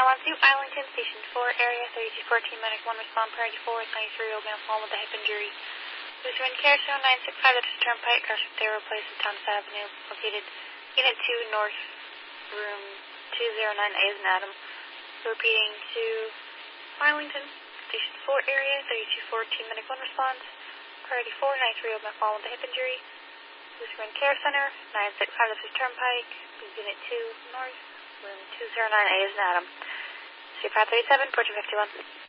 912, Islington, Station 4, Area 3214, Medic 1, respond priority 4 with 93-year-old male fallen with a hip injury. Lutheran Care Zone 965, that's Turnpike, crash with Thayer Place in Thomas Avenue, located Unit 2 North, Room 209A is an Adam. Repeating to Islington, Station 4, Area 3214, Medic 1, responds. Priority 4, 93-year-old male fallen with a hip injury. Lutheran Care Center, 965, that's Turnpike, Unit 2 North, Room 209A is an Adam. C537, Portrait 51.